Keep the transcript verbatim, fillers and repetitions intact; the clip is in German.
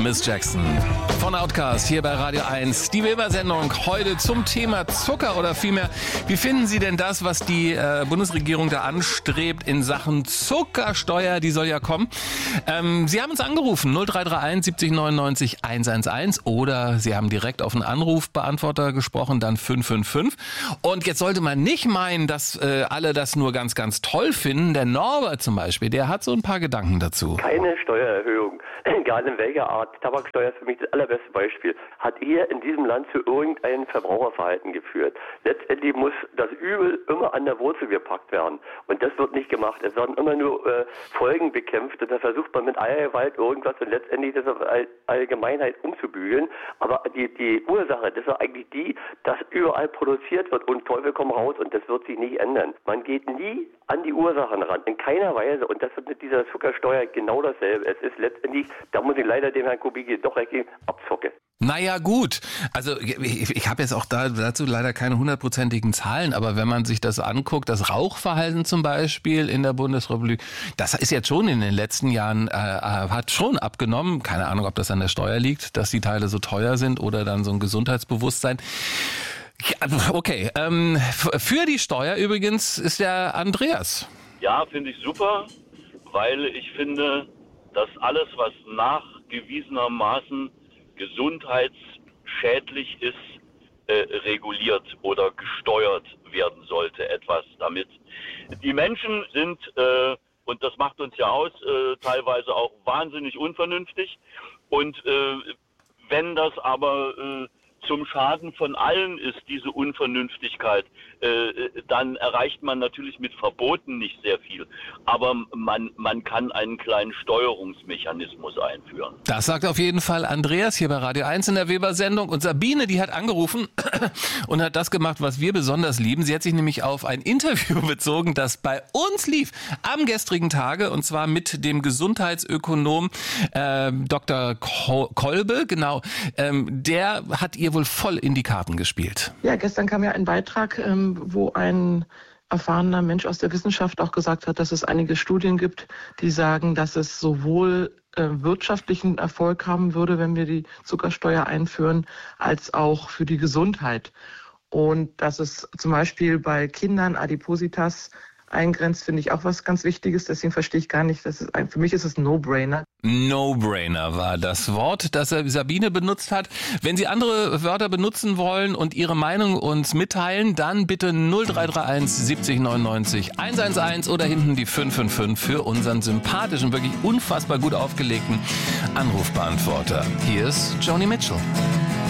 Miss Jackson von Outkast hier bei Radio eins. Die Weber-Sendung heute zum Thema Zucker oder vielmehr, wie finden Sie denn das, was die äh, Bundesregierung da anstrebt in Sachen Zuckersteuer? Die soll ja kommen. Ähm, Sie haben uns angerufen, null drei drei eins siebzig neunundneunzig hunderteins oder Sie haben direkt auf einen Anrufbeantworter gesprochen, dann fünf fünf fünf. Und jetzt sollte man nicht meinen, dass äh, alle das nur ganz, ganz toll finden. Der Norbert zum Beispiel, der hat so ein paar Gedanken dazu. Keine Steuererhöhung, egal in welcher Art. Tabaksteuer ist für mich das allerbeste Beispiel. Hat hier in diesem Land zu irgendeinem Verbraucherverhalten geführt. Letztendlich muss das Übel immer an der Wurzel gepackt werden. Und das wird nicht gemacht. Es werden immer nur äh, Folgen bekämpft. Und da versucht man mit aller Gewalt irgendwas und letztendlich das auf All Allgemeinheit umzubügeln. Aber die, die Ursache, das ist eigentlich die, dass überall produziert wird und Teufel komm raus und das wird sich nicht ändern. Man geht nie an die Ursachen ran, in keiner Weise. Und das ist mit dieser Zuckersteuer genau dasselbe. Es ist letztendlich, da muss ich leider dem Herrn Kubicki doch recht geben, Abzocke. Naja gut, also ich, ich habe jetzt auch da, dazu leider keine hundertprozentigen Zahlen, aber wenn man sich das anguckt, das Rauchverhalten zum Beispiel in der Bundesrepublik, das ist jetzt schon in den letzten Jahren, äh, hat schon abgenommen. Keine Ahnung, ob das an der Steuer liegt, dass die Teile so teuer sind oder dann so ein Gesundheitsbewusstsein. Ja, okay, ähm, für die Steuer übrigens ist der Andreas. Ja, finde ich super, weil ich finde, dass alles, was nachgewiesenermaßen gesundheitsschädlich ist, äh, reguliert oder gesteuert werden sollte, etwas damit. Die Menschen sind, äh, und das macht uns ja aus, äh, teilweise auch wahnsinnig unvernünftig. Und äh, wenn das aber äh, zum Schaden von allen ist, diese Unvernünftigkeit, äh, dann erreicht man natürlich mit Verboten nicht sehr viel. Aber man, man kann einen kleinen Steuerungsmechanismus einführen. Das sagt auf jeden Fall Andreas hier bei Radio eins in der Weber-Sendung. Und Sabine, die hat angerufen und hat das gemacht, was wir besonders lieben. Sie hat sich nämlich auf ein Interview bezogen, das bei uns lief am gestrigen Tage, und zwar mit dem Gesundheitsökonom äh, Doktor Kolbe. Genau, ähm, der hat ihr wohl voll in die Karten gespielt. Ja, gestern kam ja ein Beitrag, ähm, wo ein erfahrener Mensch aus der Wissenschaft auch gesagt hat, dass es einige Studien gibt, die sagen, dass es sowohl äh, wirtschaftlichen Erfolg haben würde, wenn wir die Zuckersteuer einführen, als auch für die Gesundheit. Und dass es zum Beispiel bei Kindern Adipositas eingrenzt, finde ich auch was ganz Wichtiges. Deswegen verstehe ich gar nicht, dass es ein, für mich ist es ein No-Brainer. No-Brainer war das Wort, das Sabine benutzt hat. Wenn Sie andere Wörter benutzen wollen und Ihre Meinung uns mitteilen, dann bitte null drei drei eins siebzig neunundneunzig hunderteins oder hinten die fünf fünf fünf für unseren sympathischen, wirklich unfassbar gut aufgelegten Anrufbeantworter. Hier ist Joni Mitchell.